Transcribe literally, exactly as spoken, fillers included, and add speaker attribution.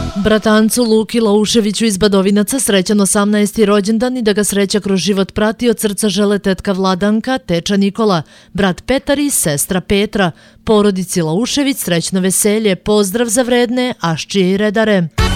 Speaker 1: Bratancu Luki Lauševiću iz Badovinaca srećan osamnaesti rođendan i da ga sreća kroz život prati od srca žele tetka Vladanka, teča Nikola, brat Petar i sestra Petra. Porodici Laušević srećno veselje, pozdrav za vredne Aščije i redare.